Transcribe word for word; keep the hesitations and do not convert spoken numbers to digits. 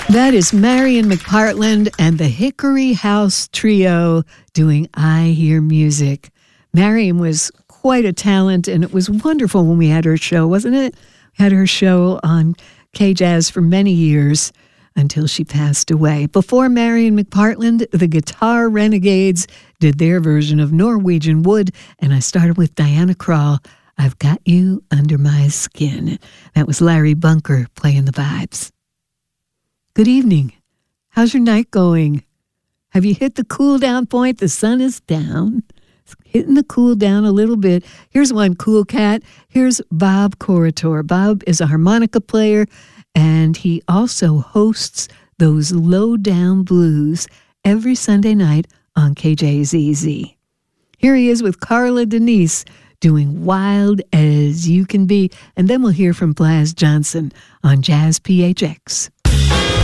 That is Marion McPartland and the Hickory House Trio doing I Hear Music. Marion was quite a talent, and it was wonderful when we had her show, wasn't it? We had her show on K-Jazz for many years until she passed away. Before Marion McPartland, the Guitar Renegades did their version of Norwegian Wood, and I started with Diana Krall, I've Got You Under My Skin. That was Larry Bunker playing the vibes. Good evening. How's your night going? Have you hit the cool down point? The sun is down. It's hitting the cool down a little bit. Here's one cool cat. Here's Bob Corritore. Bob is a harmonica player, and he also hosts those Low Down Blues every Sunday night on K J Z Z. Here he is with Carla Denise doing Wild As You Can Be, and then we'll hear from Blas Johnson on Jazz P H X.